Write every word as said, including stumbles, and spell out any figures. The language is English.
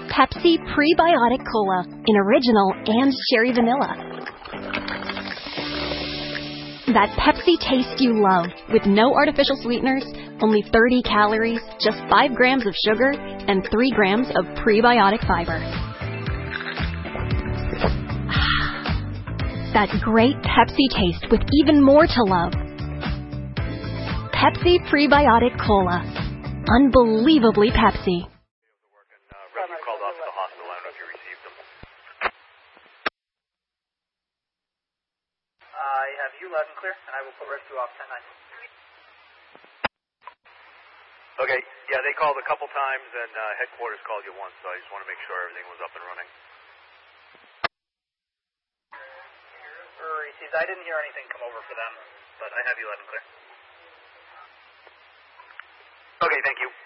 Pepsi Prebiotic Cola in original and cherry vanilla. That Pepsi taste you love, with no artificial sweeteners, only thirty calories, just five grams of sugar, and three grams of prebiotic fiber. That great Pepsi taste with even more to love. Pepsi Prebiotic Cola. Unbelievably Pepsi. Called off to the hospital. I don't know if you received them. I have you loud and clear, and I will put rescue off ten nine. Okay, yeah, they called a couple times, and uh, headquarters called you once, so I just want to make sure everything was up and running. Received. I didn't hear anything come over for them, but I have you loud and clear. Okay, thank you.